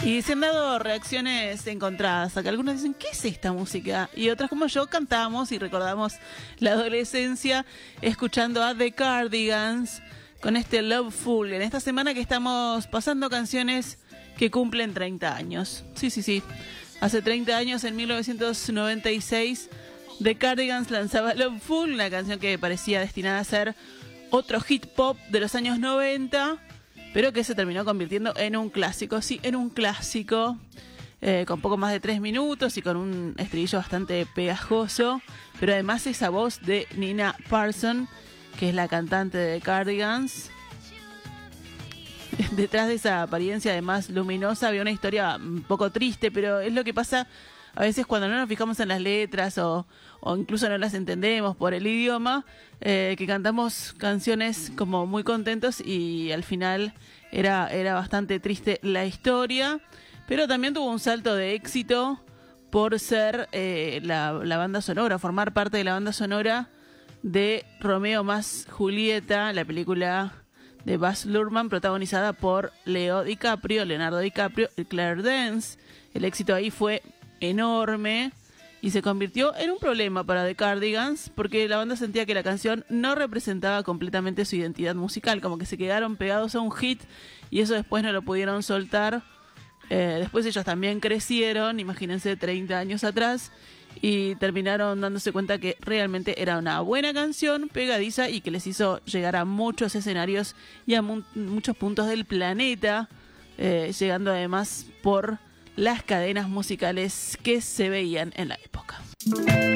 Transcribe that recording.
Y se han dado reacciones encontradas. Acá algunos dicen, ¿qué es esta música? Y otras como yo cantamos y recordamos la adolescencia escuchando a The Cardigans con este Loveful. En esta semana que estamos pasando canciones que cumplen 30 años. Sí. Hace 30 años, en 1996, The Cardigans lanzaba Loveful, una canción que parecía destinada a ser otro hit pop de los años 90, pero que se terminó convirtiendo en un clásico. Sí, en un clásico, con poco más de 3 minutos y con un estribillo bastante pegajoso, pero además esa voz de Nina Parsons, que es la cantante de The Cardigans. Detrás de esa apariencia además luminosa había una historia un poco triste, pero es lo que pasa a veces cuando no nos fijamos en las letras o incluso no las entendemos por el idioma, que cantamos canciones como muy contentos y al final era bastante triste la historia, pero también tuvo un salto de éxito por ser la banda sonora, formar parte de la banda sonora de Romeo más Julieta, la película de Baz Luhrmann, protagonizada por Leonardo DiCaprio y Claire Danes. El éxito ahí fue enorme y se convirtió en un problema para The Cardigans porque la banda sentía que la canción no representaba completamente su identidad musical, como que se quedaron pegados a un hit y eso después no lo pudieron soltar. Después ellos también crecieron, imagínense 30 años atrás, y terminaron dándose cuenta que realmente era una buena canción, pegadiza y que les hizo llegar a muchos escenarios y a muchos puntos del planeta, llegando además por las cadenas musicales que se veían en la época.